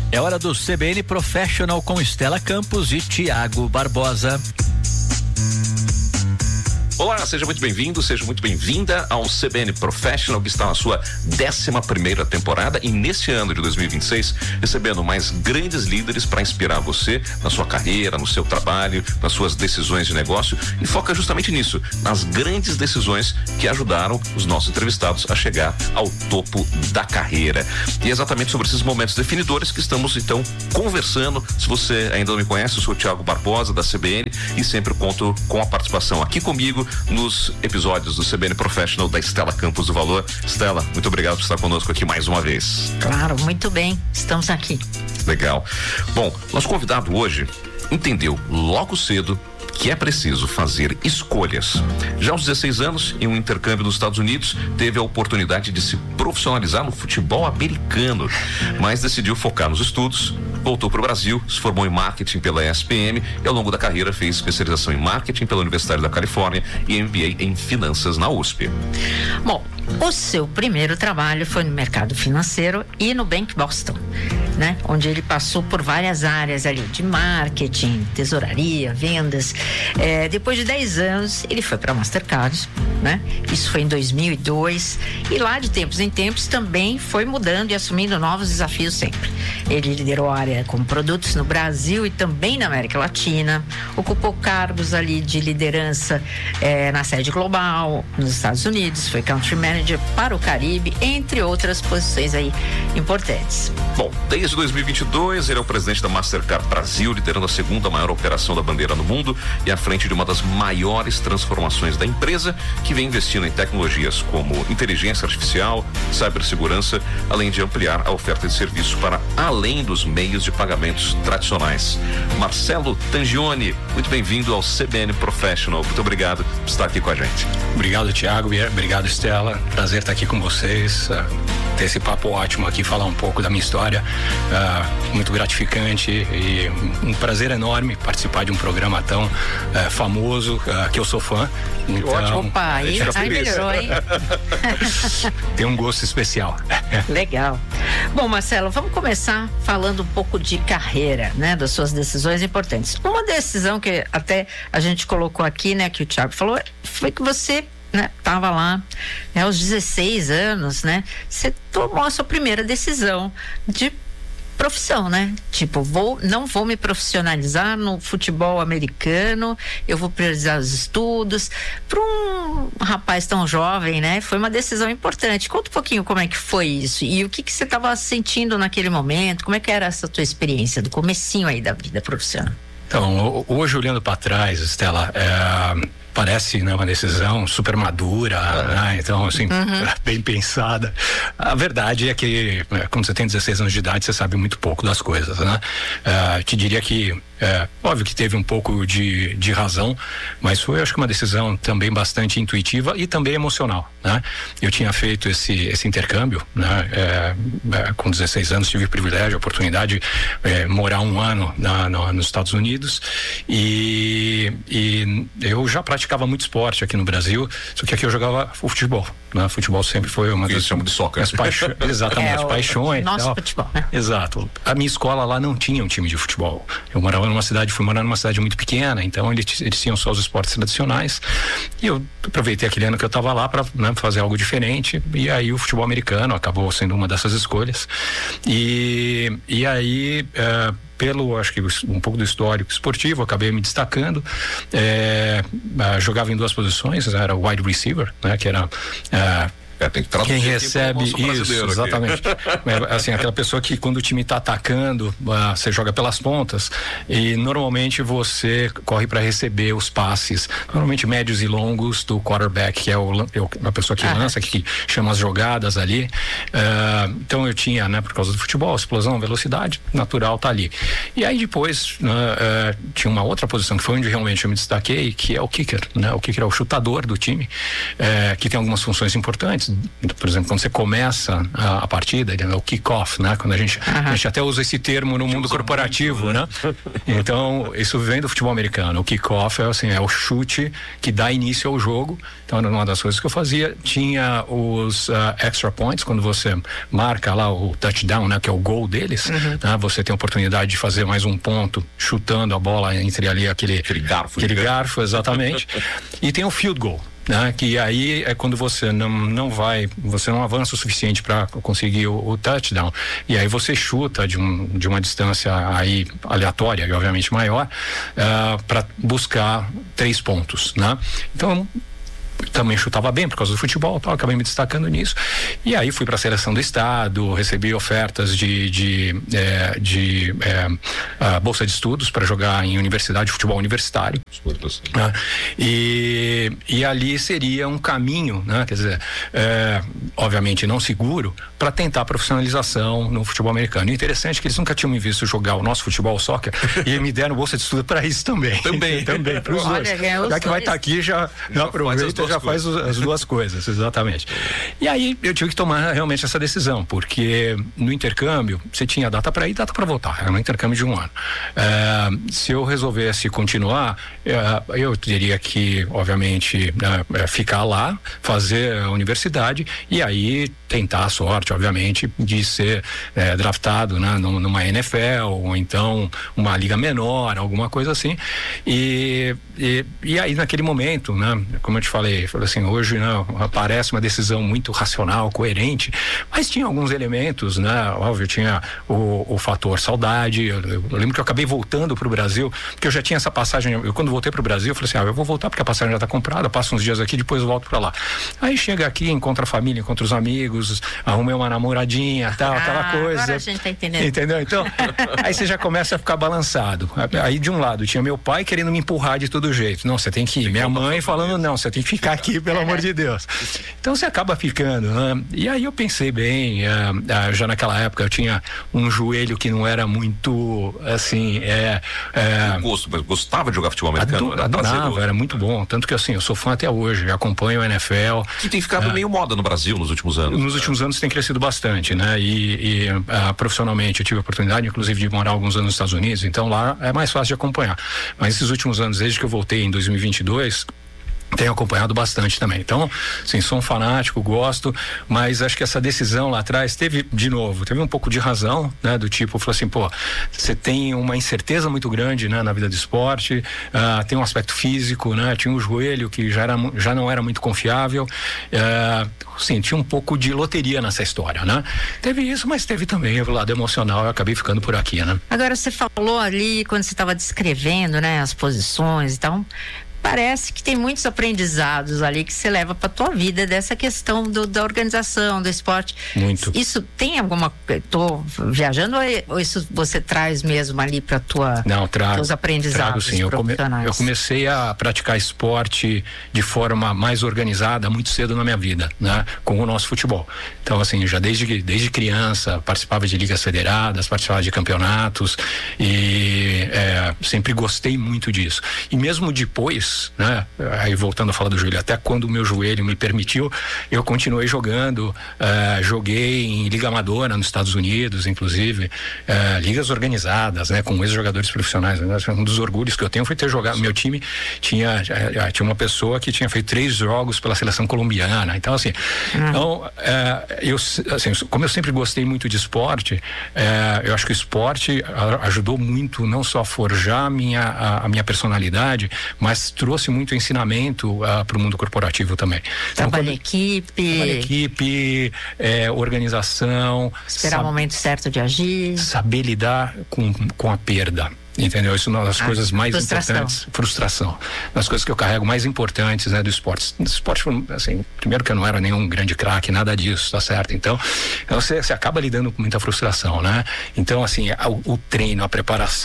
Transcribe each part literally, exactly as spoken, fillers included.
É hora do C B N Professional com Estela Campos e Tiago Barbosa. Olá, seja muito bem-vindo, seja muito bem-vinda ao C B N Professional, que está na sua décima primeira temporada e neste ano de dois mil e vinte e seis, recebendo mais grandes líderes para inspirar você na sua carreira, no seu trabalho, nas suas decisões de negócio, e foca justamente nisso, nas grandes decisões que ajudaram os nossos entrevistados a chegar ao topo da carreira. E é exatamente sobre esses momentos definidores que estamos então conversando. Se você ainda não me conhece, eu sou o Tiago Barbosa da C B N e sempre conto com a participação aqui comigo nos episódios do C B N Professional da Estela Campos do Valor. Estela, muito obrigado por estar conosco aqui mais uma vez. Claro, muito bem, estamos aqui. Legal. Bom, nosso convidado hoje entendeu logo cedo que é preciso fazer escolhas. Já aos dezesseis anos, em um intercâmbio nos Estados Unidos, teve a oportunidade de se profissionalizar no futebol americano, mas decidiu focar nos estudos, voltou para o Brasil, se formou em marketing pela E S P M e ao longo da carreira fez especialização em marketing pela Universidade da Califórnia e M B A em finanças na U S P. Bom, o seu primeiro trabalho foi no mercado financeiro e no Bank Boston, né? Onde ele passou por várias áreas ali de marketing, tesouraria, vendas. É, depois de dez anos, ele foi para a Mastercard, né? Isso foi em dois mil e dois e lá de tempos em tempos também foi mudando e assumindo novos desafios sempre. Ele liderou a área com produtos no Brasil e também na América Latina, ocupou cargos ali de liderança é, na sede global, nos Estados Unidos, foi Country Manager para o Caribe, entre outras posições aí importantes. Bom, desde dois mil e vinte e dois, ele é o presidente da Mastercard Brasil, liderando a segunda maior operação da bandeira no mundo e à frente de uma das maiores transformações da empresa, que vem investindo em tecnologias como inteligência artificial, cibersegurança, além de ampliar a oferta de serviços para além dos meios de pagamentos tradicionais. Marcelo Tangioni, muito bem-vindo ao C B N Professional. Muito obrigado por estar aqui com a gente. Obrigado, Tiago. Obrigado, Estela. Prazer estar aqui com vocês. Uh, ter esse papo ótimo aqui, falar um pouco da minha história. Uh, muito gratificante e um prazer enorme participar de um programa tão uh, famoso, uh, que eu sou fã. Então, ótimo. Opa, aí, aí melhorou, hein? Tem um gosto especial. Legal. Bom, Marcelo, vamos começar falando um pouco de carreira, né? Das suas decisões importantes. Uma decisão que até a gente colocou aqui, né? Que o Thiago falou, foi que você, né, tava lá, né, aos dezesseis anos, né? Você tomou a sua primeira decisão de profissão, né? Tipo, vou, não vou me profissionalizar no futebol americano, eu vou priorizar os estudos. Para um rapaz tão jovem, né? Foi uma decisão importante. Conta um pouquinho como é que foi isso e o que que você estava sentindo naquele momento, como é que era essa tua experiência do comecinho aí da vida profissional? Então, hoje olhando para trás, Estela, é... parece, né, uma decisão super madura, é. né? Então, assim, uhum. bem pensada. A verdade é que, quando você tem dezesseis anos de idade, você sabe muito pouco das coisas, né? Uh, te diria que, é, óbvio que teve um pouco de, de razão, mas foi, acho que, uma decisão também bastante intuitiva e também emocional, né? Eu tinha feito esse, esse intercâmbio, né? É, é, com dezesseis anos tive o privilégio, a oportunidade de é, morar um ano na, na, nos Estados Unidos e, e eu já praticava muito esporte aqui no Brasil, só que aqui eu jogava futebol, né? Futebol sempre foi uma das de soccer. paixões, exatamente, é, paixões. Nosso tal. Futebol, né? Exato. A minha escola lá não tinha um time de futebol. Eu morava numa cidade, fui morar numa cidade muito pequena, então eles, eles tinham só os esportes tradicionais. E eu aproveitei aquele ano que eu estava lá para, né, fazer algo diferente. E aí o futebol americano acabou sendo uma dessas escolhas. E, e aí é, pelo, acho que um pouco do histórico esportivo, acabei me destacando. É, jogava em duas posições, era o wide receiver, né, que era é, É, tem que quem recebe isso, exatamente. É, assim, aquela pessoa que quando o time está atacando, uh, você joga pelas pontas e normalmente você corre para receber os passes, normalmente médios e longos do quarterback, que é o, a pessoa que ah, lança, é. que chama as jogadas ali. Uh, então eu tinha, né, por causa do futebol, explosão, velocidade, natural tá ali. E aí depois uh, uh, tinha uma outra posição que foi onde realmente eu me destaquei, que é o kicker, né? O kicker é o chutador do time, uh, que tem algumas funções importantes, antes, por exemplo, quando você começa a, a partida, o kick-off, né? Quando a gente, uhum. a gente até usa esse termo no mundo corporativo, muito, né? né? Então, isso vem do futebol americano. O kick-off é, assim, é o chute que dá início ao jogo. Então, uma das coisas que eu fazia, tinha os uh, extra points, quando você marca lá o touchdown, né? Que é o gol deles, uhum. né? Você tem a oportunidade de fazer mais um ponto, chutando a bola entre ali aquele, aquele garfo. Aquele garfo, exatamente. E tem o field goal. Né? Que aí é quando você não, não vai, você não avança o suficiente para conseguir o, o touchdown, e aí você chuta de, um, de uma distância aí aleatória e obviamente maior, uh, para buscar três pontos, né? Então também chutava bem por causa do futebol, tal, acabei me destacando nisso, e aí fui para a seleção do estado, recebi ofertas de de, é, de é, a bolsa de estudos para jogar em universidade, de futebol universitário, né? e, e ali seria um caminho, né? Quer dizer, é, obviamente não seguro, para tentar profissionalização no futebol americano. E interessante é que eles nunca tinham me visto jogar o nosso futebol, o soccer, e me deram bolsa de estudo para isso também. Também. também, para os dois. Já que vai estar tá aqui, já, já aproveita, já faz as duas coisas, exatamente. E aí eu tive que tomar realmente essa decisão, porque no intercâmbio você tinha data para ir, data para voltar, era um intercâmbio de um ano. É, se eu resolvesse continuar, é, eu teria que, obviamente, é, ficar lá, fazer a universidade e aí tentar a sorte, obviamente, de ser é, draftado, né, numa N F L ou então uma liga menor, alguma coisa assim. E, e, e aí naquele momento, né, como eu te falei, falei assim, hoje, né, parece uma decisão muito racional, coerente, mas tinha alguns elementos, né, óbvio, tinha o, o fator saudade. Eu, eu lembro que eu acabei voltando pro Brasil, porque eu já tinha essa passagem, eu quando voltei pro Brasil, eu falei assim, ah, eu vou voltar porque a passagem já tá comprada, passo uns dias aqui, depois eu volto pra lá. Aí chega aqui, encontra a família, encontra os amigos, arrumei uma namoradinha, tal, ah, aquela coisa. Agora a gente tá entendendo. Entendeu? Então, aí você já começa a ficar balançado. Aí de um lado tinha meu pai querendo me empurrar de todo jeito. Não, você tem que ir. Minha mãe falando, não, você tem que ficar aqui, pelo amor de Deus. Então você acaba ficando, né? E aí eu pensei bem, uh, uh, já naquela época eu tinha um joelho que não era muito, assim, é... é eu gosto, mas gostava de jogar futebol americano? Ador, adorava, era muito bom. Tanto que, assim, eu sou fã até hoje, acompanho o N F L. Que tem ficado uh, meio moda no Brasil nos últimos anos. Nos últimos anos tem crescido bastante, né? E, e uh, profissionalmente eu tive a oportunidade, inclusive, de morar alguns anos nos Estados Unidos, então lá é mais fácil de acompanhar. Mas esses últimos anos, desde que eu voltei em dois mil e vinte e dois, tenho acompanhado bastante também. Então, sim, sou um fanático, gosto, mas acho que essa decisão lá atrás teve, de novo, teve um pouco de razão, né? Do tipo, falou assim, pô, você tem uma incerteza muito grande, né? Na vida do esporte, uh, tem um aspecto físico, né? Tinha um joelho que já, era, já não era muito confiável, uh, sim, tinha um pouco de loteria nessa história, né? Teve isso, mas teve também o lado emocional, eu acabei ficando por aqui, né? Agora, você falou ali, quando você estava descrevendo, né? As posições e tal, parece que tem muitos aprendizados ali que você leva para tua vida dessa questão do, da organização, do esporte. Muito. Isso tem alguma... Tô viajando ou isso você traz mesmo ali para tua... Não, trago. Teus aprendizados trago, sim. Eu, come, eu comecei a praticar esporte de forma mais organizada muito cedo na minha vida, né? Com o nosso futebol. Então, assim, já desde, desde criança participava de ligas federadas, participava de campeonatos e é, sempre gostei muito disso. E mesmo depois, né? Aí voltando a falar do joelho, até quando o meu joelho me permitiu, eu continuei jogando, uh, joguei em liga amadora nos Estados Unidos, inclusive, uh, ligas organizadas, né? Com ex-jogadores profissionais, né? Um dos orgulhos que eu tenho foi ter jogado, meu time tinha, uh, tinha uma pessoa que tinha feito três jogos pela seleção colombiana, então assim, uhum. então, uh, eu, assim, como eu sempre gostei muito de esporte, uh, eu acho que o esporte ajudou muito, não só a forjar a minha, a, a minha personalidade, mas trouxe muito ensinamento uh, para o mundo corporativo também. Trabalho então, em equipe. Trabalho em equipe, é, organização. Esperar o momento certo de agir. Saber lidar com, com a perda. Entendeu? Isso é uma das ah, coisas mais frustração. importantes. Frustração. Das coisas que eu carrego mais importantes, né, do esporte. Do esporte, assim, primeiro que eu não era nenhum grande craque, nada disso, tá certo? Então, você, você acaba lidando com muita frustração, né? Então, assim, o, o treino, a preparação,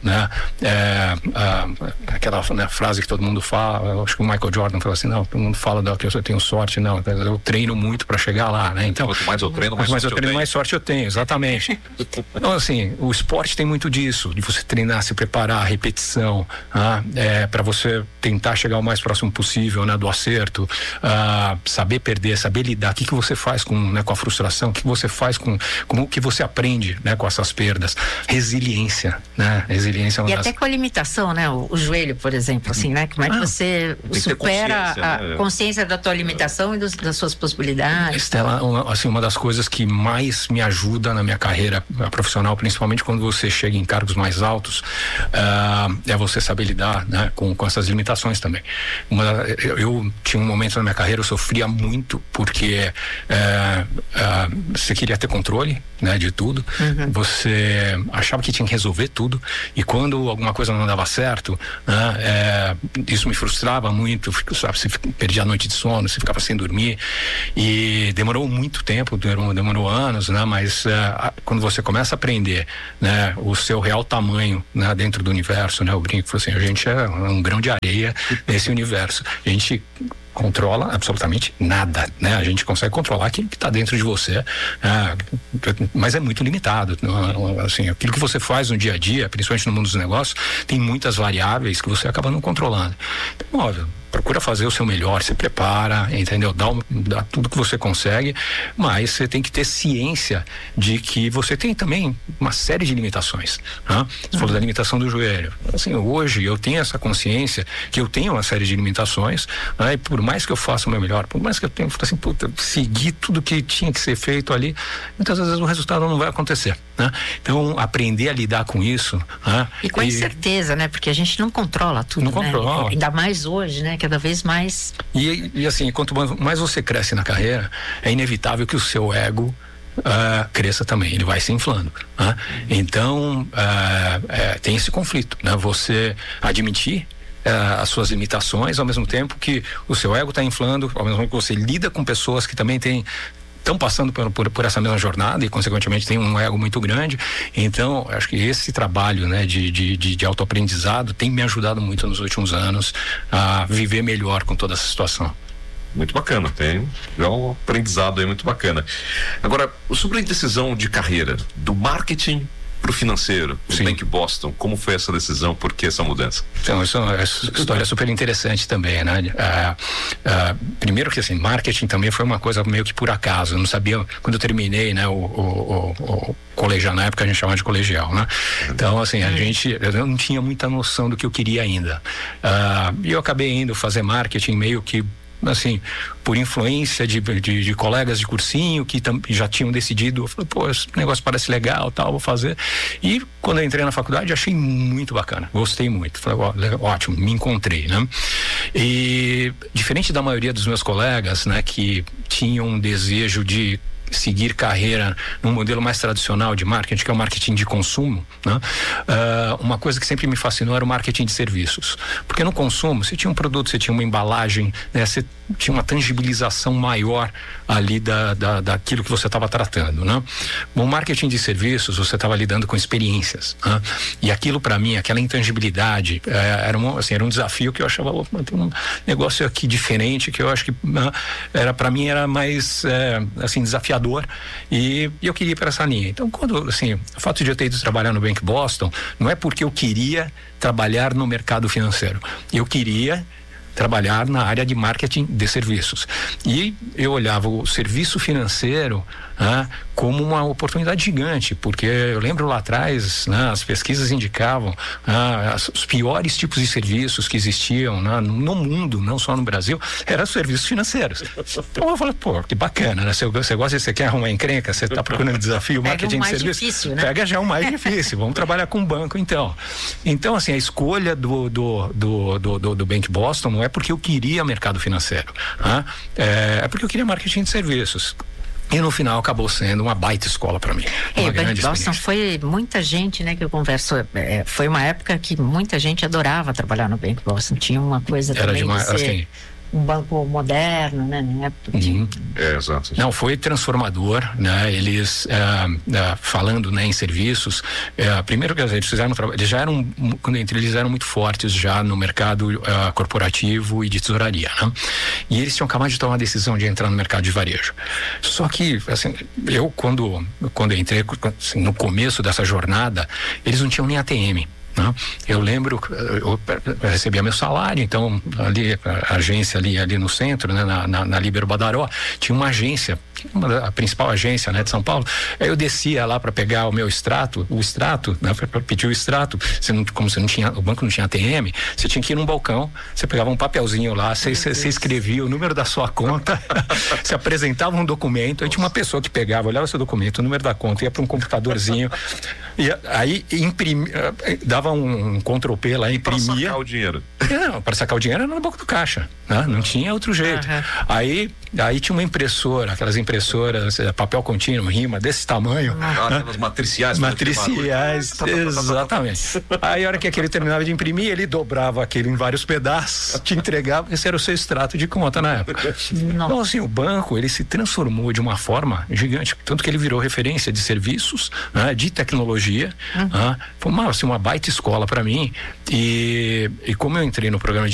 né? É, a, aquela né, frase que todo mundo fala, acho que o Michael Jordan falou assim, não, todo mundo fala da, que eu tenho sorte, não, eu treino muito para chegar lá, né? Então, quanto mais eu treino, mais, mais sorte, eu treino, eu mais sorte eu tenho, exatamente. Então, assim, o esporte tem muito disso, de você treinar, se preparar, repetição, ah, é, para você tentar chegar o mais próximo possível, né, do acerto, ah, saber perder, saber lidar, o que que você faz com, né, com a frustração, o que você faz com, com o que você aprende, né, com essas perdas, resiliência, né, resiliência é uma e das... até com a limitação, né, o, o joelho, por exemplo, assim, né, como é que ah, você supera consciência, a né? consciência da tua limitação e dos, das suas possibilidades. Estela, uma, assim, uma das coisas que mais me ajuda na minha carreira profissional, principalmente quando você chega em cargos mais altos, uh, é você saber lidar, né, com, com essas limitações também. Uma, eu, eu tinha um momento na minha carreira, eu sofria muito porque uh, uh, você queria ter controle, né, de tudo, uhum. Você achava que tinha que resolver tudo e quando alguma coisa não dava certo, né, é, isso me frustrava muito, sabe, você perdia a noite de sono, você ficava sem dormir e demorou muito tempo, demorou, demorou anos, né, mas uh, quando você começa a aprender, né, o seu real tamanho, né, dentro do universo, né, eu brinco, assim, a gente é um grão de areia nesse universo, a gente controla absolutamente nada, né? A gente consegue controlar aquilo que está dentro de você, é, mas é muito limitado, assim, aquilo que você faz no dia a dia, principalmente no mundo dos negócios, tem muitas variáveis que você acaba não controlando. Então, óbvio, procura fazer o seu melhor, se prepara, entendeu? Dá, um, dá tudo que você consegue, mas você tem que ter ciência de que você tem também uma série de limitações, né? Você falou da limitação do joelho. Assim, hoje eu tenho essa consciência que eu tenho uma série de limitações, né? E por mais que eu faça o meu melhor, por mais que eu tenha, assim, puta, seguir tudo que tinha que ser feito ali, muitas vezes o resultado não vai acontecer, né? Então, aprender a lidar com isso, né? E com e... incerteza, né? Porque a gente não controla tudo, não né? controla. Ainda mais hoje, né? Cada vez mais. E, e assim, quanto mais você cresce na carreira, é inevitável que o seu ego Uh, cresça também, ele vai se inflando, né? Então uh, uh, tem esse conflito, né? Você admitir uh, as suas limitações ao mesmo tempo que o seu ego está inflando, ao mesmo tempo que você lida com pessoas que também têm estão passando por, por, por essa mesma jornada e consequentemente tem um ego muito grande. Então acho que esse trabalho, né, de, de, de, de autoaprendizado tem me ajudado muito nos últimos anos a viver melhor com toda essa situação. Muito bacana, tem já um aprendizado aí muito bacana. Agora, sobre a decisão de carreira, do marketing para o financeiro, o Bank Boston, como foi essa decisão, por que essa mudança? Então, essa, essa história é super interessante também, né? Ah, ah, primeiro que assim, marketing também foi uma coisa meio que por acaso, eu não sabia, quando eu terminei, né, o, o, o, o colegial, na época a gente chamava de colegial, né? Então, assim, a gente, eu não tinha muita noção do que eu queria ainda. Ah, e eu acabei indo fazer marketing meio que assim, por influência de, de, de colegas de cursinho que tam, já tinham decidido, eu falei, pô, esse negócio parece legal, tal, vou fazer. E quando eu entrei na faculdade, achei muito bacana, gostei muito, falei, ó, ótimo, me encontrei, né? E diferente da maioria dos meus colegas, né, que tinham um desejo de seguir carreira num modelo mais tradicional de marketing, que é o marketing de consumo, né? Uh, uma coisa que sempre me fascinou era o marketing de serviços, porque no consumo você tinha um produto, você tinha uma embalagem, né? Você tinha uma tangibilização maior ali da, da, daquilo que você estava tratando, né? Bom, marketing de serviços, você estava lidando com experiências, né? E aquilo para mim, aquela intangibilidade, eh, era, um, assim, era um desafio que eu achava, oh, tem um negócio aqui diferente que eu acho que uh, era para mim era mais eh, assim, desafiador. E, e eu queria ir para essa linha. Então, quando, assim, o fato de eu ter ido trabalhar no Bank Boston não é porque eu queria trabalhar no mercado financeiro. Eu queria trabalhar na área de marketing de serviços. E eu olhava o serviço financeiro, ah, como uma oportunidade gigante, porque eu lembro lá atrás, né, as pesquisas indicavam ah, as, os piores tipos de serviços que existiam, né, no mundo, não só no Brasil, eram serviços financeiros. Então eu falei, pô, que bacana, né? Você, você gosta, você quer arrumar encrenca, você está procurando desafio, marketing de serviços, difícil, né? Pega já o mais difícil, vamos trabalhar com banco então. Então, assim, a escolha do, do, do, do, do, do Bank Boston não é porque eu queria mercado financeiro, né? é, é porque eu queria marketing de serviços. E no final acabou sendo uma baita escola para mim. É, o Bank Boston foi muita gente, né, que eu converso. É, foi uma época que muita gente adorava trabalhar no Bank Boston. Tinha uma coisa Era também demais, de ser assim, um banco moderno, né? Na época. Uhum. É, exato. Não, foi transformador, né? Eles, é, é, falando, né, em serviços, é, primeiro que eles fizeram um trabalho, eles já eram, quando eu entrei, eles eram muito fortes já no mercado é, corporativo e de tesouraria, né? E eles tinham acabado de tomar a decisão de entrar no mercado de varejo. Só que, assim, eu quando, quando eu entrei, assim, no começo dessa jornada, eles não tinham nem A T M. Não? Eu lembro, eu recebia meu salário, então ali, a agência ali, ali no centro, né, na, na, na Líbero Badaró, tinha uma agência, uma, a principal agência, né, de São Paulo. Aí eu descia lá para pegar o meu extrato, o extrato, né, para pedir o extrato. Você não, como você não tinha, o banco não tinha A T M, você tinha que ir num balcão, você pegava um papelzinho lá, você, você, você escrevia o número da sua conta, você apresentava um documento, aí tinha uma pessoa que pegava, olhava o seu documento, o número da conta, ia para um computadorzinho, e aí imprimia, dava um, um control P lá, imprimia. Para sacar o dinheiro. Não, para sacar o dinheiro era no banco do caixa, né? Não tinha outro jeito. Uhum. Aí, aí tinha uma impressora, aquelas impressoras, papel contínuo, rima, desse tamanho. Ah, né? Aquelas matriciais. Matriciais, exatamente. Aí a hora que aquele terminava de imprimir, ele dobrava aquele em vários pedaços, te entregava, esse era o seu extrato de conta na época. Não. Então, assim, o banco, ele se transformou de uma forma gigante, tanto que ele virou referência de serviços, né, de tecnologia. Uhum. Né? Foi uma, assim, uma baita escola para mim. E, e como eu entrei no programa de